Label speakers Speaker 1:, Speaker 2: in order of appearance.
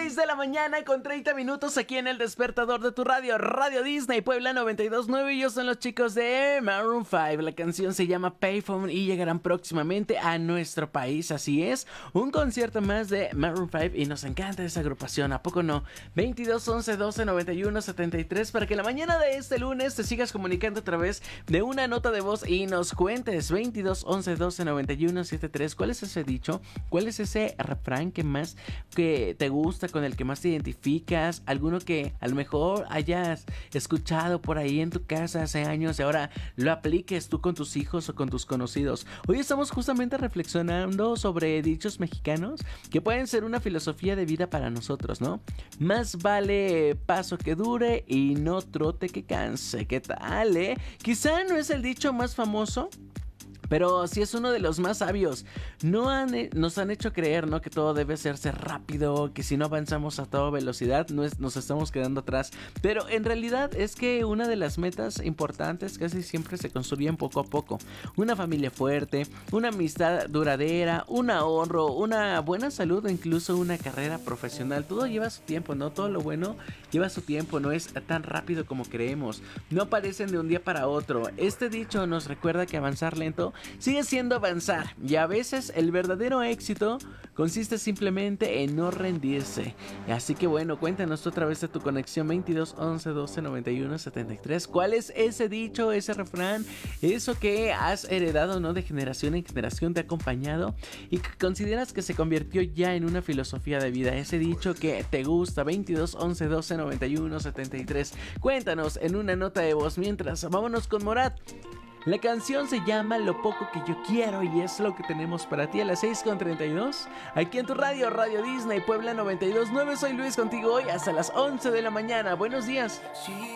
Speaker 1: 6 de la mañana con 30 minutos aquí en el despertador de tu radio, Radio Disney Puebla 92.9. Ellos son los chicos de Maroon 5. La canción se llama Payphone y llegarán próximamente a nuestro país. Así es, un concierto más de Maroon 5 y nos encanta esa agrupación, ¿a poco no? 22 11 12 91 73 para que la mañana de este lunes te sigas comunicando a través de una nota de voz y nos cuentes. 22 11 12 91 73. ¿Cuál es ese dicho? ¿Cuál es ese refrán que más que te gusta, con el que más te identificas? Alguno que a lo mejor hayas escuchado por ahí en tu casa hace años y ahora lo apliques tú con tus hijos o con tus conocidos. Hoy estamos justamente reflexionando sobre dichos mexicanos que pueden ser una filosofía de vida para nosotros, ¿no? Más vale paso que dure y no trote que canse. ¿Qué tal, Quizá no es el dicho más famoso, pero sí es uno de los más sabios. Nos han hecho creer, ¿no?, que todo debe hacerse rápido, que si no avanzamos a toda velocidad nos estamos quedando atrás. Pero en realidad es que una de las metas importantes casi siempre se construyen poco a poco. Una familia fuerte, una amistad duradera, un ahorro, una buena salud o incluso una carrera profesional. Todo lleva su tiempo, ¿no? Todo lo bueno lleva su tiempo, no es tan rápido como creemos. No aparecen de un día para otro. Este dicho nos recuerda que avanzar lento sigue siendo avanzar, y a veces el verdadero éxito consiste simplemente en no rendirse. Así que bueno, cuéntanos tú a través de tu conexión 22 11 12 91 73. ¿Cuál es ese dicho, ese refrán, eso que has heredado, ¿no?, de generación en generación, te ha acompañado y que consideras que se convirtió ya en una filosofía de vida? Ese dicho que te gusta. 22 11 12 91 73. Cuéntanos en una nota de voz. Mientras, vámonos con Morat. La canción se llama Lo poco que yo quiero y es lo que tenemos para ti a las 6:32. Aquí en tu radio, Radio Disney Puebla 92.9. Soy Luis contigo hoy hasta las 11 de la mañana. Buenos días.